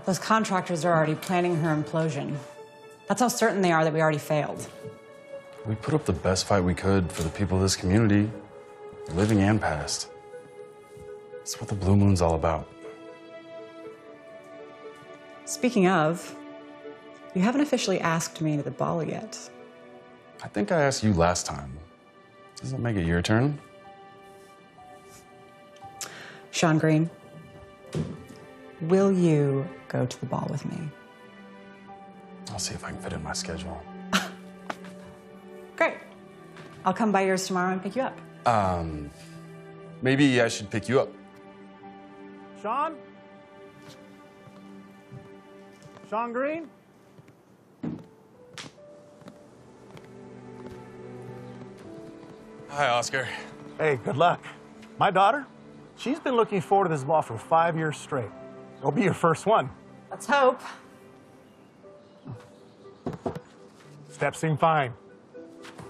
Those contractors are already planning her implosion. That's how certain they are that we already failed. We put up the best fight we could for the people of this community, living and past. That's what the Blue Moon's all about. Speaking of, you haven't officially asked me to the ball yet. I think I asked you last time. Does that make it your turn? Sean Green, will you go to the ball with me? I'll see if I can fit in my schedule. Great. I'll come by yours tomorrow and pick you up. Maybe I should pick you up. Sean? Sean Green? Hi, Oscar. Hey, good luck. My daughter, she's been looking forward to this ball for 5 years straight. It'll be your first one. Let's hope. Steps seem fine.